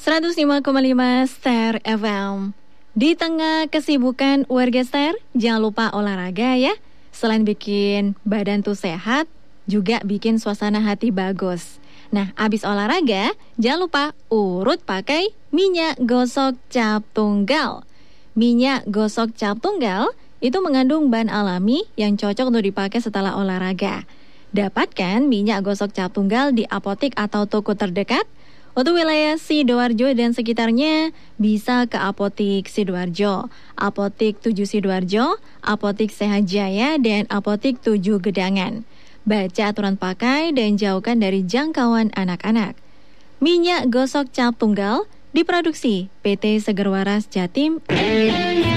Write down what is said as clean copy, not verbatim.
105,5 Star FM. Di tengah kesibukan warga Star, jangan lupa olahraga ya. Selain bikin badan tuh sehat, juga bikin suasana hati bagus. Nah, abis olahraga, jangan lupa urut pakai minyak gosok cap tunggal. Minyak gosok cap tunggal itu mengandung bahan alami yang cocok untuk dipakai setelah olahraga. Dapatkan minyak gosok cap tunggal di apotik atau toko terdekat. Untuk wilayah Sidoarjo dan sekitarnya, bisa ke Apotik Sidoarjo, Apotik 7 Sidoarjo, Apotik Sehat Jaya, dan Apotik 7 Gedangan. Baca aturan pakai dan jauhkan dari jangkauan anak-anak. Minyak gosok cap tunggal diproduksi PT Seger Waras Jatim.